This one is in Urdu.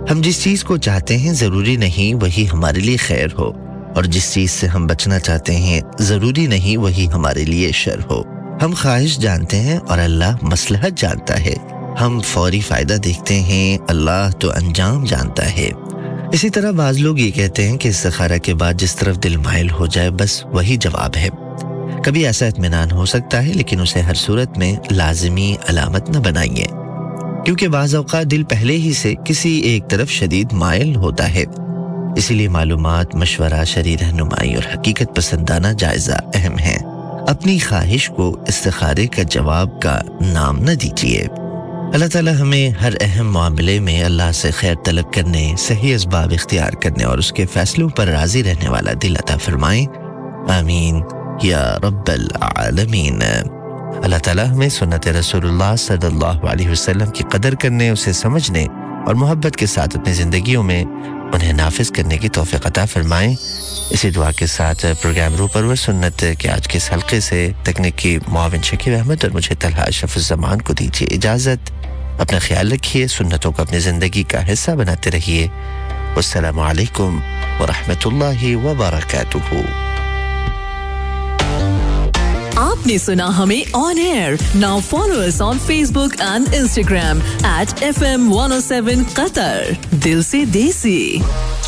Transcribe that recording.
ہم جس چیز کو چاہتے ہیں ضروری نہیں وہی ہمارے لیے خیر ہو، اور جس چیز سے ہم بچنا چاہتے ہیں ضروری نہیں وہی ہمارے لیے شر ہو۔ ہم خواہش جانتے ہیں اور اللہ مصلحت جانتا ہے۔ ہم فوری فائدہ دیکھتے ہیں، اللہ تو انجام جانتا ہے۔ اسی طرح بعض لوگ یہ کہتے ہیں کہ استخارہ کے بعد جس طرف دل مائل ہو جائے بس وہی جواب ہے۔ کبھی ایسا اطمینان ہو سکتا ہے، لیکن اسے ہر صورت میں لازمی علامت نہ بنائیے، کیونکہ بعض اوقات دل پہلے ہی سے کسی ایک طرف شدید مائل ہوتا ہے۔ اسی لیے معلومات، مشورہ، شرعی رہنمائی اور حقیقت پسندانہ جائزہ اہم ہیں۔ اپنی خواہش کو استخارے کا جواب کا نام نہ دیجیے۔ اللہ تعالی ہمیں ہر اہم معاملے میں اللہ سے خیر طلب کرنے، صحیح اسباب اختیار کرنے اور اس کے فیصلوں پر راضی رہنے والا دل عطا فرمائے، آمین یا رب العالمین۔ اللہ تعالی ہمیں سنت رسول اللہ صلی اللہ علیہ وسلم کی قدر کرنے، اسے سمجھنے اور محبت کے ساتھ اپنی زندگیوں میں انہیں نافذ کرنے کی توفیق عطا فرمائے۔ اسی دعا کے ساتھ پروگرام روح پرور سنت کے آج کے اس حلقے سے تکنیکی معاون شکیب احمد اور مجھے طلحہ اشرف الزمان کو دیجیے اجازت۔ اپنا خیال رکھیے، سنتوں کو اپنی زندگی کا حصہ بناتے رہیے۔ والسلام علیکم ورحمۃ اللہ وبرکاتہ۔ آپ نے سنا ہمیں آن year. Now follow us on face book and Instagram @FM107 قطر۔ دل سے دیسی۔